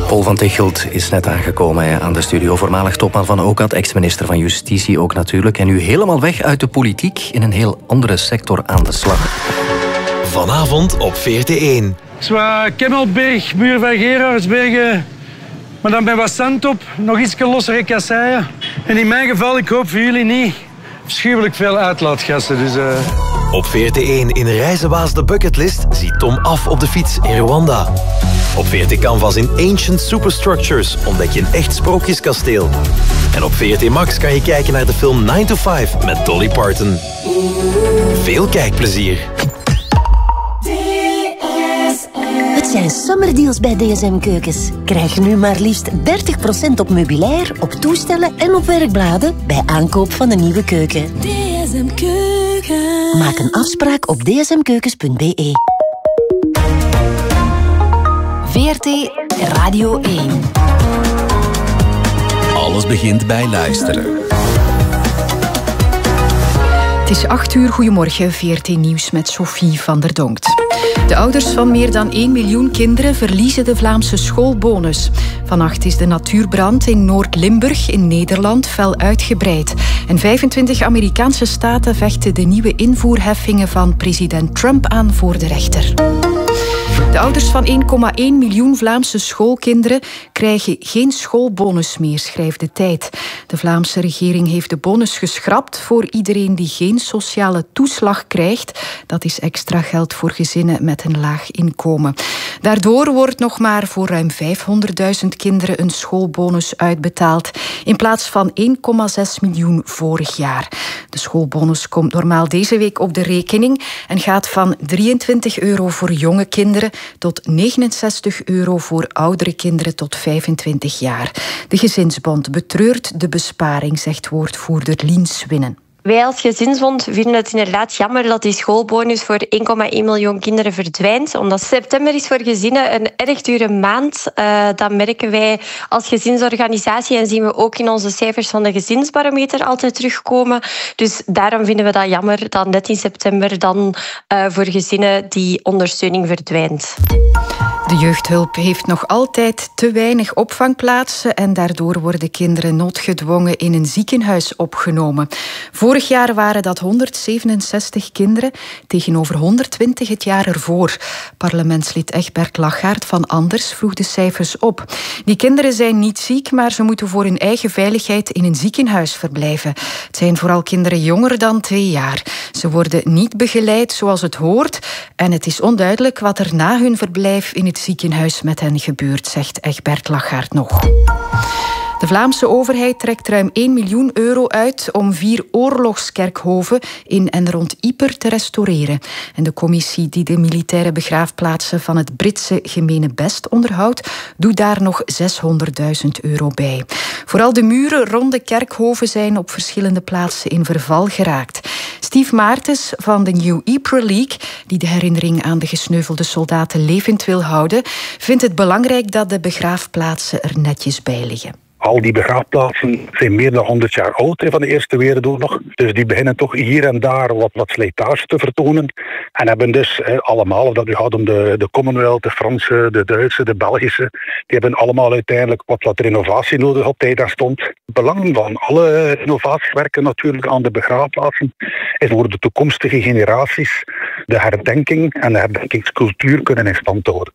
Paul van Tichelt is net aangekomen aan de studio. Voormalig topman van OCAD, ex-minister van Justitie ook natuurlijk. En nu helemaal weg uit de politiek, in een heel andere sector aan de slag. Vanavond op VRT1. Zwaar Kemmelberg, muur van Gerardsbergen, maar dan bij wat zand op, nog iets lossere kasseien. En in mijn geval, ik hoop voor jullie niet, afschuwelijk veel uitlaatgassen. Dus, Op VRT1 in Reizenbaas de Bucketlist ziet Tom af op de fiets in Rwanda. Op VRT Canvas in Ancient Superstructures ontdek je een echt sprookjeskasteel. En op VRT Max kan je kijken naar de film 9 to 5 met Dolly Parton. Veel kijkplezier. Het zijn summerdeals bij DSM Keukens. Krijg nu maar liefst 30% op meubilair, op toestellen en op werkbladen bij aankoop van een nieuwe keuken. DSM Keukens. Maak een afspraak op dsmkeukens.be. VRT Radio 1. Alles begint bij luisteren. Het is 8 uur. Goedemorgen, VRT Nieuws met Sophie van der Donkt. De ouders van meer dan 1 miljoen kinderen verliezen de Vlaamse schoolbonus. Vannacht is de natuurbrand in Noord-Limburg in Nederland fel uitgebreid. En 25 Amerikaanse staten vechten de nieuwe invoerheffingen van president Trump aan voor de rechter. De ouders van 1,1 miljoen Vlaamse schoolkinderen krijgen geen schoolbonus meer, schrijft De Tijd. De Vlaamse regering heeft de bonus geschrapt voor iedereen die geen sociale toeslag krijgt. Dat is extra geld voor gezinnen met een laag inkomen. Daardoor wordt nog maar voor ruim 500.000 kinderen een schoolbonus uitbetaald, in plaats van 1,6 miljoen vorig jaar. De schoolbonus komt normaal deze week op de rekening en gaat van €23 voor jonge kinderen tot €69 voor oudere kinderen tot 25 jaar. De Gezinsbond betreurt de besparing, zegt woordvoerder Lien Swinnen. Wij als Gezinsbond vinden het inderdaad jammer dat die schoolbonus voor 1,1 miljoen kinderen verdwijnt. Omdat september is voor gezinnen een erg dure maand. Dat merken wij als gezinsorganisatie en zien we ook in onze cijfers van de gezinsbarometer altijd terugkomen. Dus daarom vinden we dat jammer dat net in september dan voor gezinnen die ondersteuning verdwijnt. De jeugdhulp heeft nog altijd te weinig opvangplaatsen en daardoor worden kinderen noodgedwongen in een ziekenhuis opgenomen. Vorig jaar waren dat 167 kinderen tegenover 120 het jaar ervoor. Parlementslid Egbert Lachaert van Anders vroeg de cijfers op. Die kinderen zijn niet ziek, maar ze moeten voor hun eigen veiligheid in een ziekenhuis verblijven. Het zijn vooral kinderen jonger dan 2 jaar. Ze worden niet begeleid zoals het hoort en het is onduidelijk wat er na hun verblijf in het ziekenhuis met hen gebeurt, zegt Egbert Lachaert nog. De Vlaamse overheid trekt ruim €1 miljoen uit om 4 oorlogskerkhoven in en rond Yper te restaureren. En de commissie die de militaire begraafplaatsen van het Britse Gemenebest onderhoudt, doet daar nog €600.000 bij. Vooral de muren rond de kerkhoven zijn op verschillende plaatsen in verval geraakt. Steve Maartens van de New Ypres League, die de herinnering aan de gesneuvelde soldaten levend wil houden, vindt het belangrijk dat de begraafplaatsen er netjes bij liggen. Al die begraafplaatsen zijn meer dan 100 jaar oud van de Eerste Wereldoorlog. Dus die beginnen toch hier en daar wat slijtage te vertonen. En hebben dus allemaal, of dat nu gaat om de Commonwealth, de Franse, de Duitse, de Belgische, die hebben allemaal uiteindelijk wat renovatie nodig op tijd en stond. Het belang van alle renovatiewerken natuurlijk aan de begraafplaatsen is voor de toekomstige generaties de herdenking en de herdenkingscultuur kunnen in stand houden.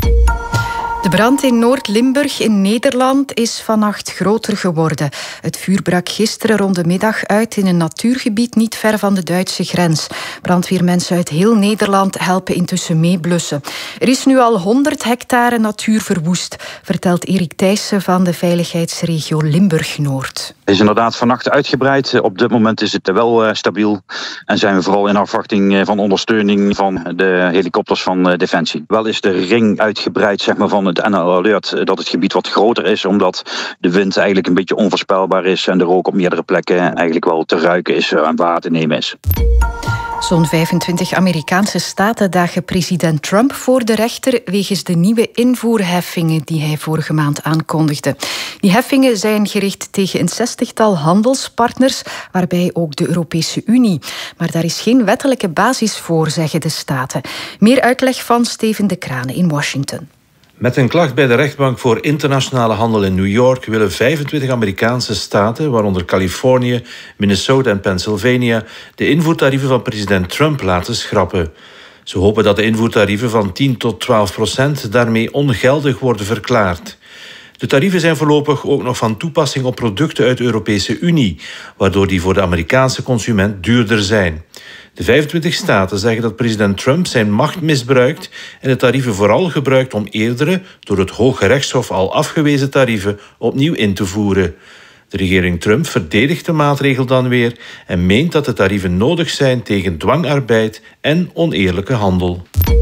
De brand in Noord-Limburg in Nederland is vannacht groter geworden. Het vuur brak gisteren rond de middag uit in een natuurgebied niet ver van de Duitse grens. Brandweermensen uit heel Nederland helpen intussen meeblussen. Er is nu al 100 hectare natuur verwoest, vertelt Erik Thijssen van de veiligheidsregio Limburg-Noord. Het is inderdaad vannacht uitgebreid. Op dit moment is het wel stabiel. En zijn we vooral in afwachting van ondersteuning van de helikopters van Defensie. Wel is de ring uitgebreid van het NL Alert dat het gebied wat groter is, omdat de wind eigenlijk een beetje onvoorspelbaar is en de rook op meerdere plekken eigenlijk wel te ruiken is en waar te nemen is. Zo'n 25 Amerikaanse staten dagen president Trump voor de rechter wegens de nieuwe invoerheffingen die hij vorige maand aankondigde. Die heffingen zijn gericht tegen een 60-tal handelspartners, waarbij ook de Europese Unie. Maar daar is geen wettelijke basis voor, zeggen de staten. Meer uitleg van Steven de Kranen in Washington. Met een klacht bij de rechtbank voor internationale handel in New York willen 25 Amerikaanse staten, waaronder Californië, Minnesota en Pennsylvania, de invoertarieven van president Trump laten schrappen. Ze hopen dat de invoertarieven van 10 tot 12% daarmee ongeldig worden verklaard. De tarieven zijn voorlopig ook nog van toepassing op producten uit de Europese Unie, waardoor die voor de Amerikaanse consument duurder zijn. De 25 staten zeggen dat president Trump zijn macht misbruikt en de tarieven vooral gebruikt om eerdere, door het Hooggerechtshof al afgewezen tarieven opnieuw in te voeren. De regering Trump verdedigt de maatregel dan weer en meent dat de tarieven nodig zijn tegen dwangarbeid en oneerlijke handel.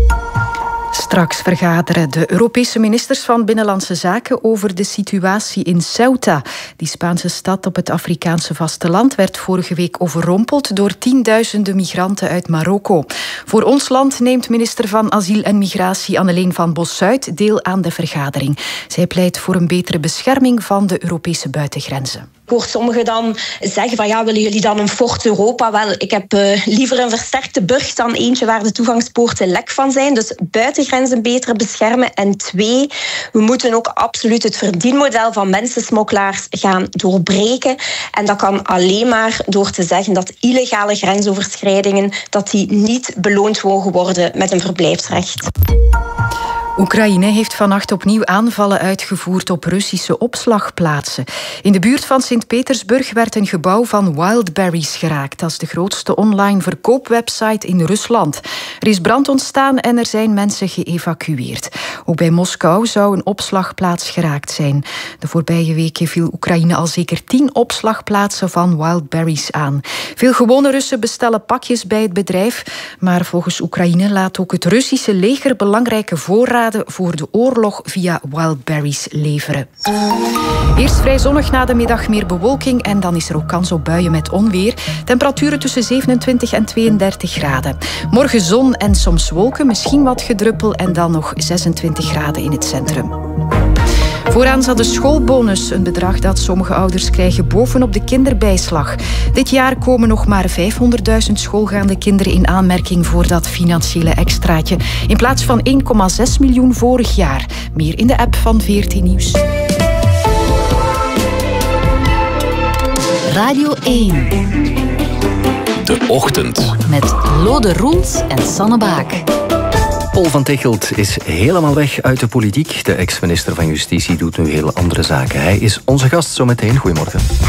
Straks vergaderen de Europese ministers van Binnenlandse Zaken over de situatie in Ceuta. Die Spaanse stad op het Afrikaanse vasteland werd vorige week overrompeld door tienduizenden migranten uit Marokko. Voor ons land neemt minister van Asiel en Migratie Anneleen van Bossuyt deel aan de vergadering. Zij pleit voor een betere bescherming van de Europese buitengrenzen. Ik hoor sommigen dan zeggen van willen jullie dan een Fort Europa? Wel, ik heb liever een versterkte burcht dan eentje waar de toegangspoorten lek van zijn. Dus buitengrenzen beter beschermen. En 2, we moeten ook absoluut het verdienmodel van mensensmokkelaars gaan doorbreken. En dat kan alleen maar door te zeggen dat illegale grensoverschrijdingen dat die niet beloond mogen worden met een verblijfsrecht. Oekraïne heeft vannacht opnieuw aanvallen uitgevoerd op Russische opslagplaatsen. In de buurt van Sint-Petersburg werd een gebouw van Wildberries geraakt. Dat is de grootste online verkoopwebsite in Rusland. Er is brand ontstaan en er zijn mensen geëvacueerd. Ook bij Moskou zou een opslagplaats geraakt zijn. De voorbije weken viel Oekraïne al zeker 10 opslagplaatsen van Wildberries aan. Veel gewone Russen bestellen pakjes bij het bedrijf, maar volgens Oekraïne laat ook het Russische leger belangrijke voorraden voor de oorlog via Wildberries leveren. Eerst vrij zonnig, na de middag meer bewolking en dan is er ook kans op buien met onweer. Temperaturen tussen 27 en 32 graden. Morgen zon en soms wolken, misschien wat gedruppel en dan nog 26 graden in het centrum. Vooraan zat de schoolbonus, een bedrag dat sommige ouders krijgen bovenop de kinderbijslag. Dit jaar komen nog maar 500.000 schoolgaande kinderen in aanmerking voor dat financiële extraatje, in plaats van 1,6 miljoen vorig jaar. Meer in de app van VRT Nieuws. Radio 1. De Ochtend. Met Lode Roels en Sanne Baak. Paul van Tichelt is helemaal weg uit de politiek. De ex-minister van Justitie doet nu heel andere zaken. Hij is onze gast zometeen. Goedemorgen.